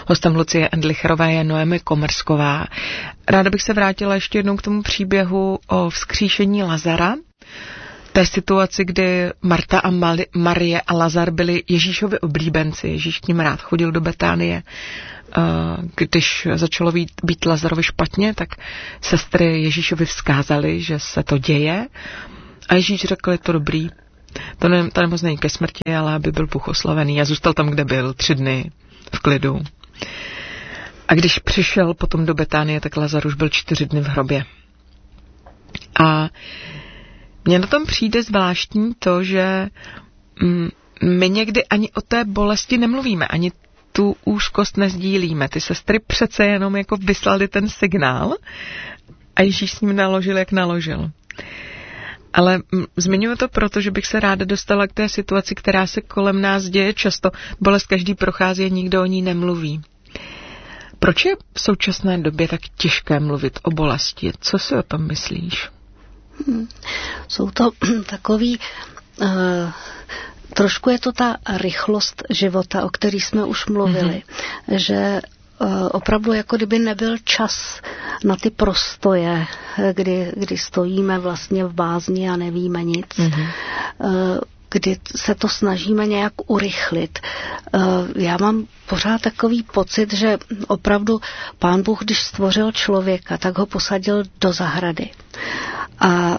Hostem Lucie Endlicherové je Noemi Komersková. Ráda bych se vrátila ještě jednou k tomu příběhu o vzkříšení Lazara. Té situaci, kdy Marta a Marie a Lazar byli Ježíšovi oblíbenci. Ježíš k ním rád chodil do Betánie. Když začalo být Lazarovi špatně, tak sestry Ježíšovi vzkázaly, že se to děje. A Ježíš řekl, je to dobrý. Ta nemoc není ke smrti, ale aby byl Bůh oslavený. A zůstal tam, kde byl, 3 dny v klidu. A když přišel potom do Betánie, tak Lazar už byl 4 dny v hrobě. A mně na tom přijde zvláštní to, že my někdy ani o té bolesti nemluvíme, ani tu úzkost nezdílíme. Ty sestry přece jenom jako vyslali ten signál a Ježíš s ním naložil, jak naložil. Ale zmiňuji to proto, že bych se ráda dostala k té situaci, která se kolem nás děje často. Bolest každý prochází a nikdo o ní nemluví. Proč je v současné době tak těžké mluvit o bolesti? Co si o tom myslíš? Jsou to takový... Trošku je to ta rychlost života, o který jsme už mluvili, že opravdu jako kdyby nebyl čas na ty prostoje, kdy stojíme vlastně v bázni a nevíme nic, kdy se to snažíme nějak urychlit. Já mám pořád takový pocit, že opravdu Pán Bůh, když stvořil člověka, tak ho posadil do zahrady. A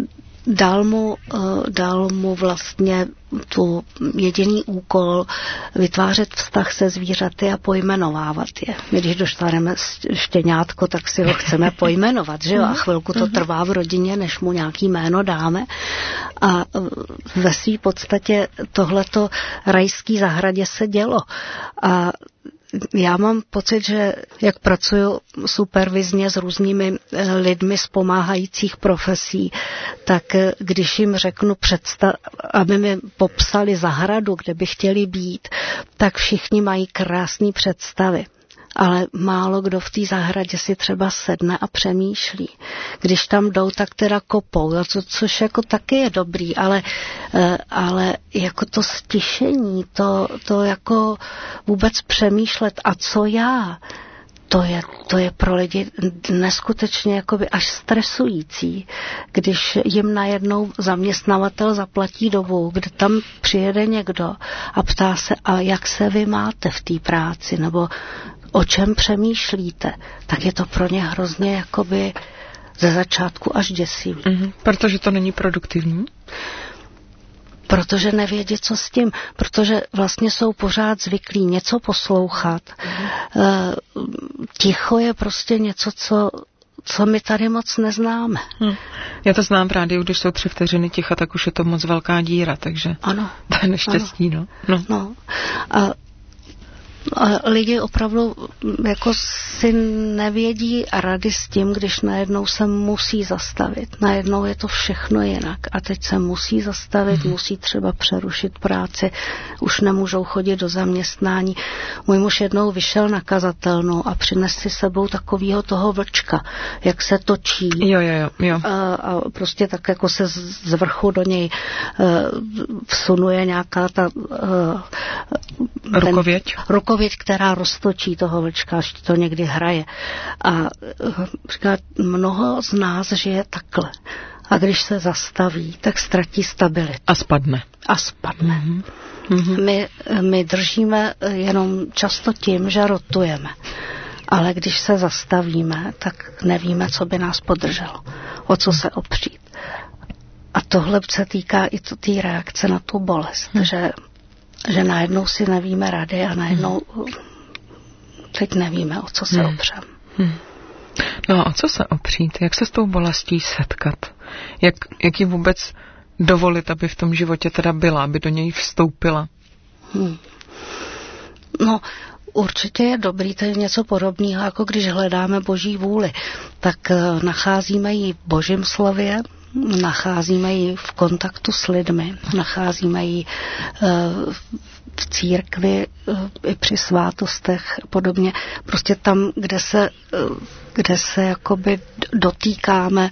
dal mu vlastně tu jediný úkol vytvářet vztah se zvířaty a pojmenovávat je. My když dostaneme štěňátko, tak si ho chceme pojmenovat, že jo? A chvilku to trvá v rodině, než mu nějaký jméno dáme. A ve své podstatě tohleto rajský zahradě se dělo. A já mám pocit, že jak pracuju supervizně s různými lidmi z pomáhajících profesí, tak když jim řeknu aby mi popsali zahradu, kde by chtěli být, tak všichni mají krásné představy. Ale málo kdo v té zahradě si třeba sedne a přemýšlí. Když tam jdou, tak teda kopou, což jako taky je dobrý, ale jako to stišení, to jako vůbec přemýšlet a co já, to je pro lidi neskutečně jakoby až stresující, když jim najednou zaměstnavatel zaplatí dobu, kde tam přijede někdo a ptá se, a jak se vy máte v té práci, nebo o čem přemýšlíte, tak je to pro ně hrozně jakoby ze začátku až děsivý. Protože to není produktivní? Protože nevědí, co s tím, protože vlastně jsou pořád zvyklí něco poslouchat. Ticho je prostě něco, co my tady moc neznáme. Já to znám v rádiu, když jsou 3 vteřiny ticha, tak už je to moc velká díra, takže ano, to je neštěstí, ano. No. A lidi opravdu jako si nevědí rady s tím, když najednou se musí zastavit. Najednou je to všechno jinak. A teď se musí zastavit, musí třeba přerušit práci, už nemůžou chodit do zaměstnání. Můj muž jednou vyšel na kazatelnu a přines si sebou takového toho vlčka, jak se točí. Jo. A prostě tak jako se z vrchu do něj vsunuje nějaká ta rukověď, která roztočí toho vlčka, až to někdy hraje. A říká, mnoho z nás žije takhle. A když se zastaví, tak ztratí stabilitu. A spadne. My držíme jenom často tím, že rotujeme. Ale když se zastavíme, tak nevíme, co by nás podrželo. O co se opřít. A tohle se týká i té reakce na tu bolest, že najednou si nevíme rady a najednou teď nevíme, o co se opřem. No a o co se opřít? Jak se s tou bolestí setkat? Jak ji vůbec dovolit, aby v tom životě teda byla, aby do něj vstoupila? No, určitě je dobrý, to je něco podobného, jako když hledáme Boží vůli. Tak nacházíme ji v Božím slově, nacházíme ji v kontaktu s lidmi, nacházíme ji v církvi i při svátostech a podobně. Prostě tam, kde se jakoby dotýkáme.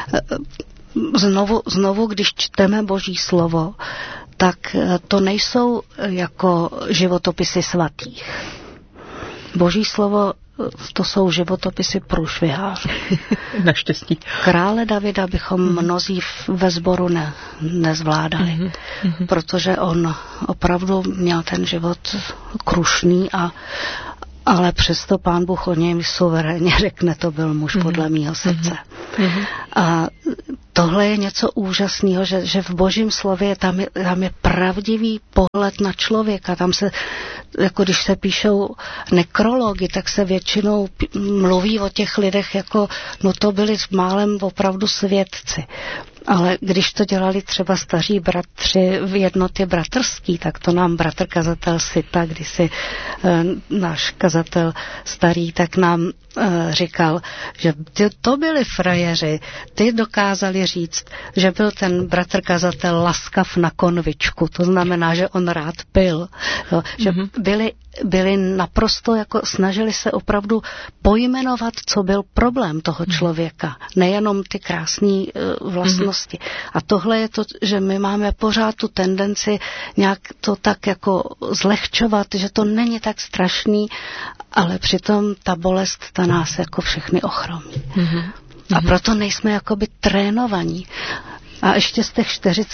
Znovu, když čteme Boží slovo, tak to nejsou jako životopisy svatých. Boží slovo, to jsou životopisy průšvihářů. Naštěstí. Krále Davida bychom mnozí ve sboru nezvládali, protože on opravdu měl ten život krušný, ale přesto Pán Bůh o něm suverénně řekne, to byl muž podle mýho srdce. A tohle je něco úžasného, že v Božím slově tam je pravdivý pohled na člověka. Tam se, jako když se píšou nekrology, tak se většinou mluví o těch lidech jako, no to byli málem opravdu svědci. Ale když to dělali třeba staří bratři v jednotě bratrský, tak to nám bratr kazatel Sita, kdysi náš kazatel starý, tak nám říkal, že to byli frajeři, ty dokázali říct, že byl ten bratr kazatel laskav na konvičku, to znamená, že on rád pil, jo, že byli naprosto, jako snažili se opravdu pojmenovat, co byl problém toho člověka, nejenom ty krásné vlastnosti. A tohle je to, že my máme pořád tu tendenci nějak to tak jako zlehčovat, že to není tak strašný, ale přitom ta bolest, ta nás jako všechny ochromí. A proto nejsme jakoby trénovaní. A ještě z těch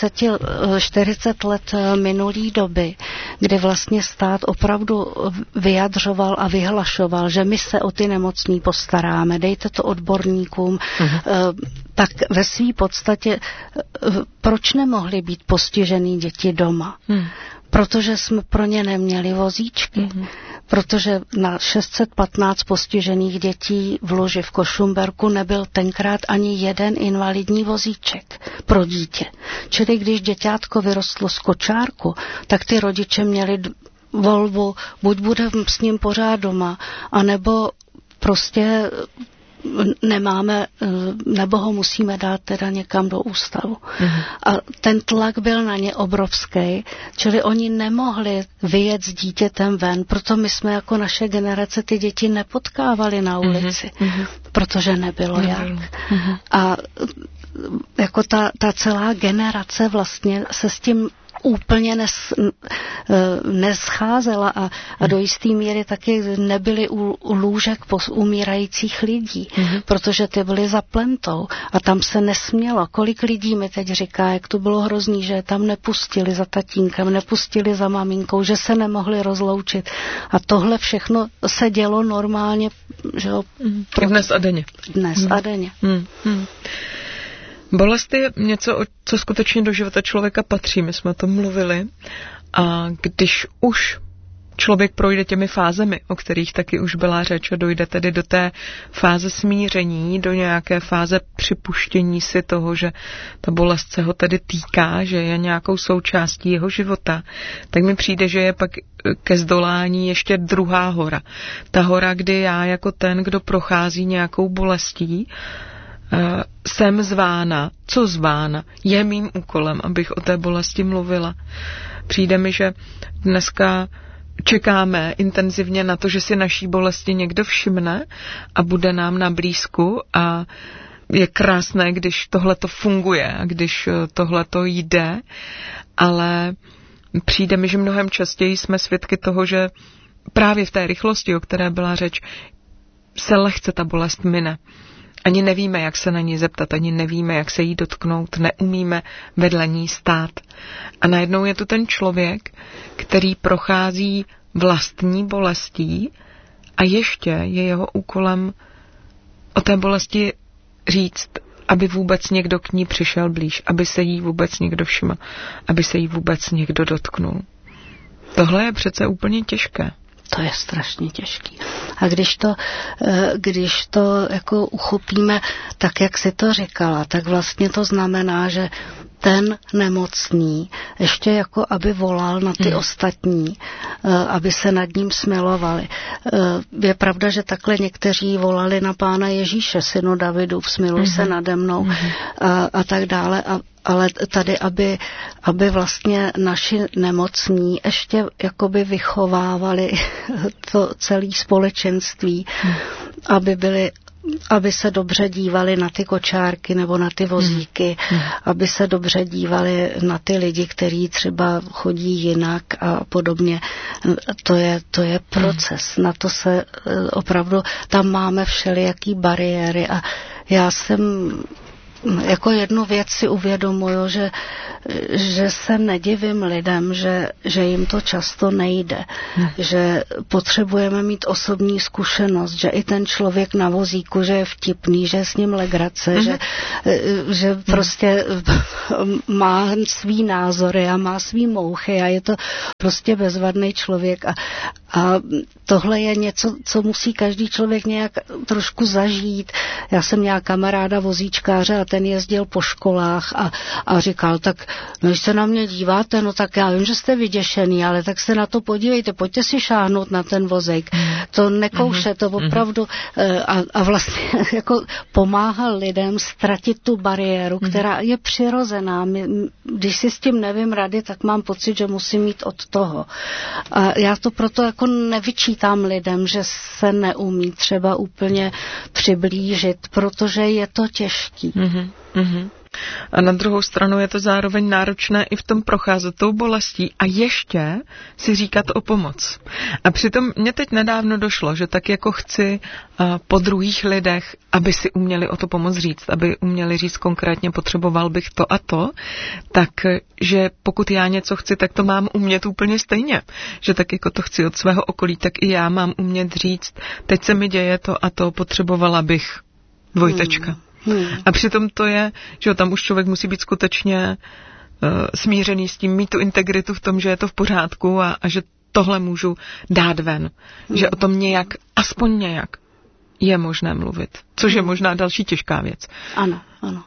40 let minulý doby, kdy vlastně stát opravdu vyjadřoval a vyhlašoval, že my se o ty nemocní postaráme, dejte to odborníkům, tak ve své podstatě proč nemohly být postižený děti doma? Protože jsme pro ně neměli vozíčky. Protože na 615 postižených dětí v Luži v Košumberku nebyl tenkrát ani jeden invalidní vozíček pro dítě. Čili když děťátko vyrostlo z kočárku, tak ty rodiče měli volbu, buď bude s ním pořád doma, anebo prostě nemáme, nebo ho musíme dát teda někam do ústavu. A ten tlak byl na ně obrovský, čili oni nemohli vyjet s dítětem ven, proto my jsme jako naše generace ty děti nepotkávali na ulici, protože nebylo jak. A jako ta celá generace vlastně se s tím úplně nescházela a do jisté míry taky nebyly u lůžek umírajících lidí, protože ty byly za plentou a tam se nesmělo. Kolik lidí mi teď říká, jak to bylo hrozný, že tam nepustili za tatínkem, nepustili za maminkou, že se nemohli rozloučit. A tohle všechno se dělo normálně, že jo? Dnes a denně. Dnes a denně. Bolest je něco, co skutečně do života člověka patří. My jsme o tom mluvili. A když už člověk projde těmi fázemi, o kterých taky už byla řeč, a dojde tedy do té fáze smíření, do nějaké fáze připuštění si toho, že ta bolest se ho tedy týká, že je nějakou součástí jeho života, tak mi přijde, že je pak ke zdolání ještě druhá hora. Ta hora, kdy já jako ten, kdo prochází nějakou bolestí, jsem zvána, co zvána, je mým úkolem, abych o té bolesti mluvila. Přijde mi, že dneska čekáme intenzivně na to, že si naší bolesti někdo všimne a bude nám na blízku a je krásné, když tohleto funguje a když tohleto jde, ale přijde mi, že mnohem častěji jsme svědky toho, že právě v té rychlosti, o které byla řeč, se lehce ta bolest mine. Ani nevíme, jak se na ní zeptat, ani nevíme, jak se jí dotknout, neumíme vedle ní stát. A najednou je tu ten člověk, který prochází vlastní bolestí a ještě je jeho úkolem o té bolesti říct, aby vůbec někdo k ní přišel blíž, aby se jí vůbec někdo všiml, aby se jí vůbec někdo dotknul. Tohle je přece úplně těžké. To je strašně těžký. A když to jako uchopíme tak, jak jsi to říkala, tak vlastně to znamená, že ten nemocný ještě jako aby volal na ty ostatní, aby se nad ním smilovali. Je pravda, že takhle někteří volali na Pána Ježíše, synu Davidův, smiluj se nade mnou a tak dále. Ale tady, aby vlastně naši nemocní ještě jakoby vychovávali to celé společenství, aby byli aby se dobře dívali na ty kočárky nebo na ty vozíky, aby se dobře dívali na ty lidi, kteří třeba chodí jinak a podobně. To je proces. Na to se opravdu, tam máme všelijaký bariéry a já jsem jako jednu věc si uvědomuju, že se nedivím lidem, že jim to často nejde, že potřebujeme mít osobní zkušenost, že i ten člověk na vozíku, že je vtipný, že je s ním legrace, že prostě má svý názory a má svý mouchy a je to prostě bezvadný člověk a tohle je něco, co musí každý člověk nějak trošku zažít. Já jsem měla kamaráda vozíčkáře a ten jezdil po školách a říkal, tak no, když se na mě díváte, no tak já vím, že jste vyděšený, ale tak se na to podívejte, pojďte si šáhnout na ten vozejk. To nekouše, to opravdu a vlastně jako pomáhal lidem ztratit tu bariéru, která je přirozená. Když si s tím nevím rady, tak mám pocit, že musím mít od toho. A já to proto jako nevyčítám lidem, že se neumí třeba úplně přiblížit, protože je to těžký. A na druhou stranu je to zároveň náročné i v tom procházet tou bolestí a ještě si říkat o pomoc. A přitom mě teď nedávno došlo, že tak jako chci po druhých lidech, aby si uměli o to pomoc říct, aby uměli říct konkrétně potřeboval bych to a to, tak že pokud já něco chci, tak to mám umět úplně stejně. Že tak jako to chci od svého okolí, tak i já mám umět říct, teď se mi děje to a to, potřebovala bych dvojtečka. A přitom to je, že tam už člověk musí být skutečně smířený s tím, mít tu integritu v tom, že je to v pořádku a že tohle můžu dát ven. Že o tom nějak, aspoň nějak, je možné mluvit. Což je možná další těžká věc. Ano.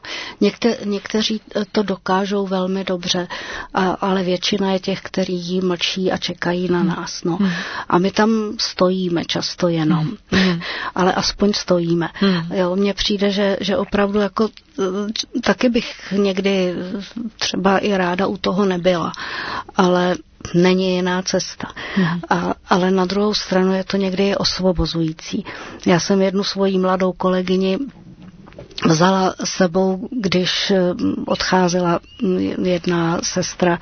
Někteří to dokážou velmi dobře, ale většina je těch, kteří mlčí a čekají na nás. No. A my tam stojíme často jenom, ale aspoň stojíme. Jo, mně přijde, že opravdu jako taky bych někdy třeba i ráda u toho nebyla, ale není jiná cesta. Ale na druhou stranu je to někdy osvobozující. Já jsem jednu svoji mladou kolegyni vzala sebou, když odcházela jedna sestra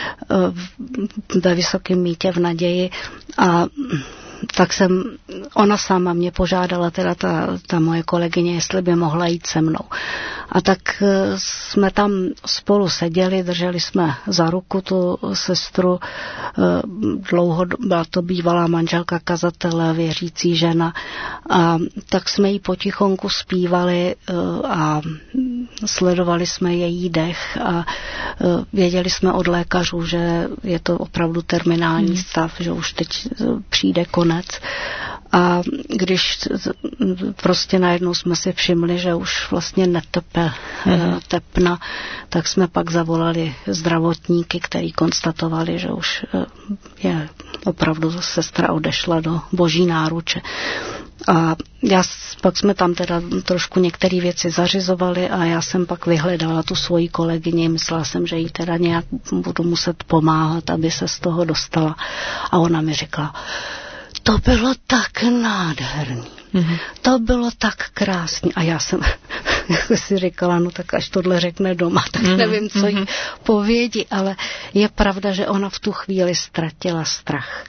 ve Vysokém Mýtě v Naději a tak ona sama mě požádala, teda ta moje kolegyně, jestli by mohla jít se mnou. A tak jsme tam spolu seděli, drželi jsme za ruku tu sestru, dlouho byla to bývalá manželka kazatele, věřící žena, a tak jsme jí potichonku zpívali a sledovali jsme její dech a věděli jsme od lékařů, že je to opravdu terminální stav, že už teď přijde konec. A když prostě najednou jsme si všimli, že už vlastně netepe tepna, tak jsme pak zavolali zdravotníky, kteří konstatovali, že už je opravdu sestra odešla do boží náruče. A pak jsme tam teda trošku některé věci zařizovali a já jsem pak vyhledala tu svoji kolegyni, myslela jsem, že jí teda nějak budu muset pomáhat, aby se z toho dostala. A ona mi řekla, to bylo tak nádherný. To bylo tak krásný. A já jsem si říkala, no tak až tohle řekne doma, tak nevím, co jí povědí, ale je pravda, že ona v tu chvíli ztratila strach.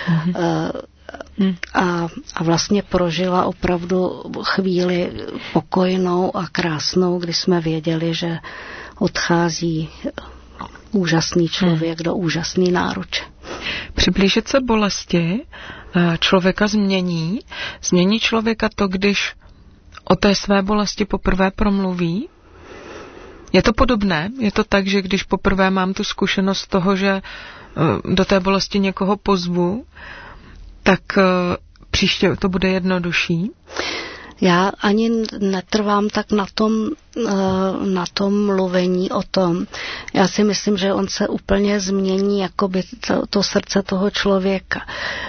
A vlastně prožila opravdu chvíli pokojnou a krásnou, kdy jsme věděli, že odchází úžasný člověk do úžasný náruče. Přiblížit se bolesti člověka změní. Změní člověka to, když o té své bolesti poprvé promluví? Je to podobné? Je to tak, že když poprvé mám tu zkušenost toho, že do té bolesti někoho pozvu, tak příště to bude jednodušší? Já ani netrvám tak na tom mluvení o tom. Já si myslím, že on se úplně změní jakoby to srdce toho člověka.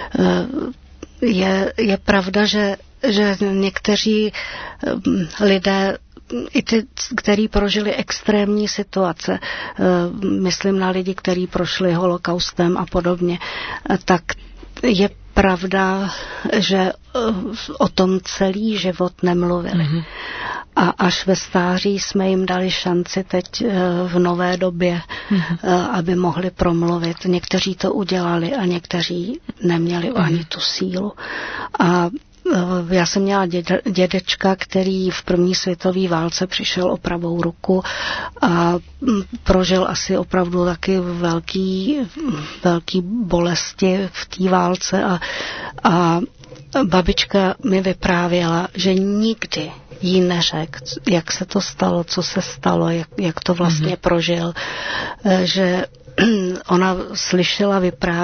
Je pravda, že někteří lidé, i ty, kteří prožili extrémní situace, myslím na lidi, kteří prošli holokaustem a podobně, tak je pravda, že o tom celý život nemluvili. Mm-hmm. A až ve stáří jsme jim dali šanci teď v nové době, aby mohli promluvit. Někteří to udělali a někteří neměli ani tu sílu. A já jsem měla dědečka, který v první světové válce přišel o pravou ruku a prožil asi opravdu taky velký bolesti v té válce a babička mi vyprávěla, že nikdy jí neřekl, jak se to stalo, co se stalo, jak to vlastně prožil, že ona slyšela vyprávět